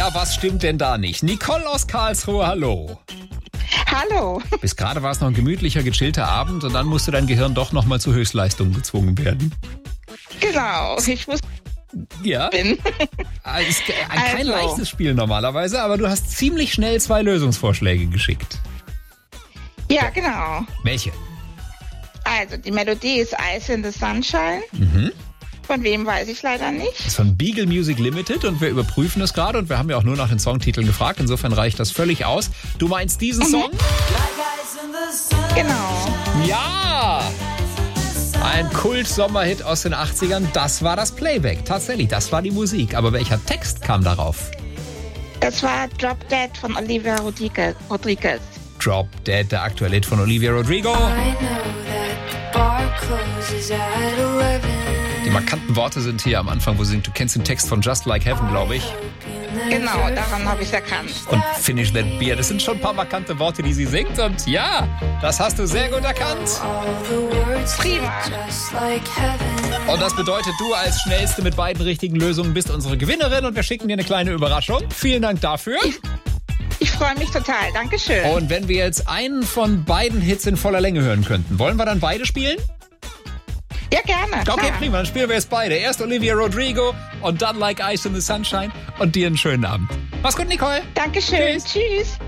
Ja, was stimmt denn da nicht? Nicole aus Karlsruhe, hallo. Hallo. Bis gerade war es noch ein gemütlicher, gechillter Abend und dann musste dein Gehirn doch nochmal zu Höchstleistungen gezwungen werden. Genau, ich muss Ja, bin. ist kein leichtes Spiel normalerweise, aber du hast ziemlich schnell 2 Lösungsvorschläge geschickt. Ja, genau. Welche? Also, die Melodie ist Ice in the Sunshine. Von wem weiß ich leider nicht. Das ist von Beagle Music Limited und wir überprüfen es gerade und wir haben ja auch nur nach den Songtiteln gefragt, insofern reicht das völlig aus. Du meinst diesen Song? Genau. Ja! Ein Kult-Sommerhit aus den 80ern, das war das Playback. Tatsächlich, das war die Musik. Aber welcher Text kam darauf? Das war Drop Dead von Olivia Rodriguez. Drop Dead, der aktuelle Hit von Olivia Rodrigo. Die markanten Worte sind hier am Anfang, wo sie singt, du kennst den Text von Just Like Heaven, glaube ich. Genau, daran habe ich es erkannt. Und Finish That Beer, das sind schon ein paar markante Worte, die sie singt. Und ja, das hast du sehr gut erkannt. Prima. Und das bedeutet, du als Schnellste mit beiden richtigen Lösungen bist unsere Gewinnerin und wir schicken dir eine kleine Überraschung. Vielen Dank dafür. Ich freue mich total. Dankeschön. Und wenn wir jetzt einen von beiden Hits in voller Länge hören könnten, wollen wir dann beide spielen? Ja, gerne. Okay, klar. prima, dann spielen wir jetzt beide. Erst Olivia Rodrigo und dann Like Ice in the Sunshine und dir einen schönen Abend. Mach's gut, Nicole. Dankeschön. Tschüss. Tschüss.